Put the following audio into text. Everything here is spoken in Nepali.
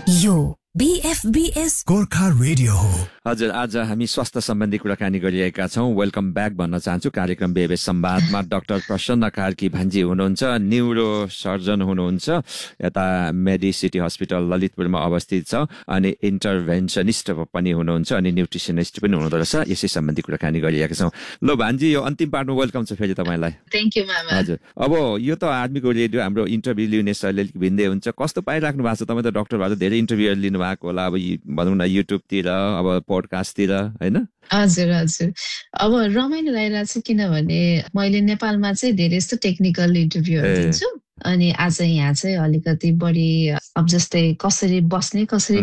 यो BFBS गोर्खा रेडियो हो। हजुर, आज हामी स्वास्थ्य सम्बन्धी कुराकानी गरिरहेका छौँ। वेलकम ब्याक भन्न चाहन्छु। कार्यक्रम बेबेस संवादमा डाक्टर प्रसन्न कार्की भान्जी हुनुहुन्छ, न्युरो सर्जन हुनुहुन्छ, यता मेडिसिटी हस्पिटल ललितपुरमा अवस्थित छ, अनि इन्टरभेन्सनिस्ट पनि हुनुहुन्छ, अनि न्युट्रिसनिस्ट पनि हुनुहुँदो रहेछ। यसै सम्बन्धी कुराकानी गरिरहेका छौँ। ल भान्जी, यो अन्तिम पार्टमा वेलकम छ फेरि तपाईँलाई। थ्याङ्क यू मामा। हजुर, अब यो त आर्मीको रेडियो, हाम्रो इन्टरभ्यू लिने शैली अलिक भिन्दै हुन्छ। कस्तो पाइराख्नु भएको छ? तपाईँ त डाक्टर भएको धेरै इन्टरभ्यूहरू लिनु भएको होला, अब भनौँ न युट्युबतिर, अब पोडकास्टतिर, होइन? हजुर हजुर, अब रमाइलो लागिरहेको छ किनभने मैले नेपालमा चाहिँ धेरै जस्तो टेक्निकल इन्टरभ्यूहरू दिन्छु, अनि आज यहाँ चाहिँ अलिकति बढी अब जस्तै कसरी बस्ने, कसरी